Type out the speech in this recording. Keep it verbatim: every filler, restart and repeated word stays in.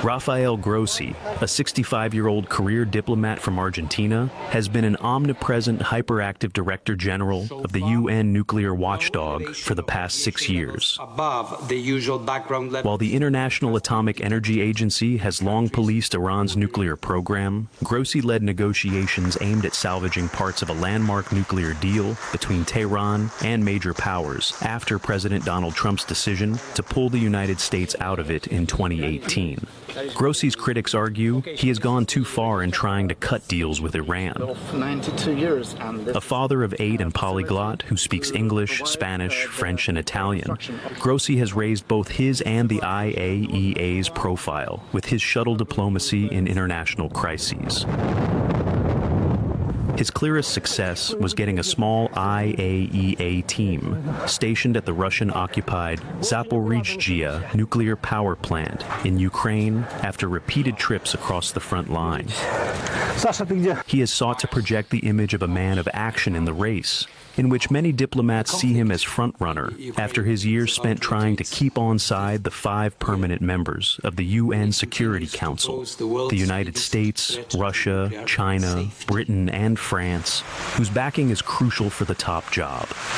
Rafael Grossi, a sixty-five-year-old career diplomat from Argentina, has been an omnipresent, hyperactive Director General of the U N nuclear watchdog for the past six years. Above the usual background level. While the International Atomic Energy Agency has long policed Iran's nuclear program, Grossi led negotiations aimed at salvaging parts of a landmark nuclear deal between Tehran and major powers after President Donald Trump's decision to pull the United States out of it in twenty eighteen. Grossi's critics argue he has gone too far in trying to cut deals with Iran. A father of eight and polyglot who speaks English, Spanish, French, and Italian, Grossi has raised both his and the I A E A's profile with his shuttle diplomacy in international crises. His clearest success was getting a small I A E A team stationed at the Russian-occupied Zaporizhzhia nuclear power plant in Ukraine after repeated trips across the front line. He has sought to project the image of a man of action in the race, in which many diplomats see him as front-runner after his years spent trying to keep on side the five permanent members of the U N Security Council, the United States, Russia, China, Britain, and France, whose backing is crucial for the top job.